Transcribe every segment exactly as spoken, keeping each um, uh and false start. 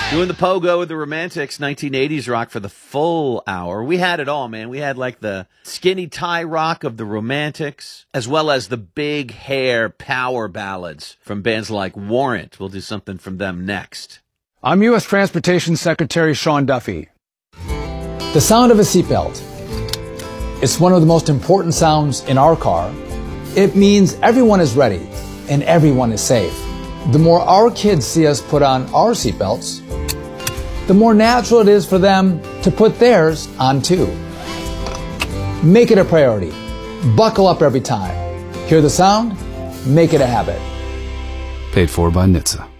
Doing the pogo with the Romantics, nineteen eighties rock for the full hour. We had it all, man. We had like the skinny tie rock of the Romantics, as well as the big hair power ballads from bands like Warrant. We'll do something from them next. I'm U S Transportation Secretary Sean Duffy. The sound of a seatbelt. It's one of the most important sounds in our car. It means everyone is ready and everyone is safe. The more our kids see us put on our seatbelts, the more natural it is for them to put theirs on too. Make it a priority. Buckle up every time. Hear the sound? Make it a habit. Paid for by N H T S A.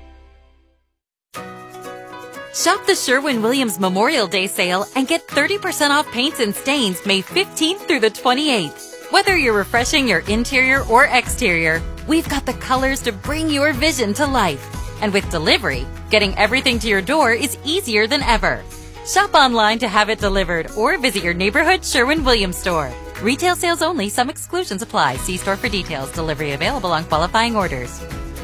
Shop the Sherwin-Williams Memorial Day sale and get thirty percent off paints and stains May fifteenth through the twenty-eighth. Whether you're refreshing your interior or exterior, we've got the colors to bring your vision to life. And with delivery, getting everything to your door is easier than ever. Shop online to have it delivered or visit your neighborhood Sherwin-Williams store. Retail sales only. Some exclusions apply. See store for details. Delivery available on qualifying orders.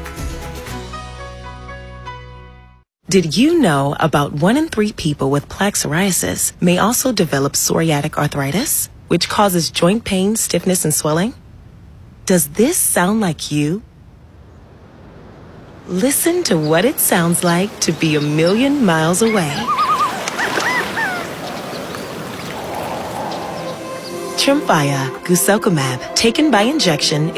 Did you know about one in three people with plaque psoriasis may also develop psoriatic arthritis, which causes joint pain, stiffness, and swelling? Does this sound like you? Listen to what it sounds like to be a million miles away. Tremfya guselkumab, taken by injection,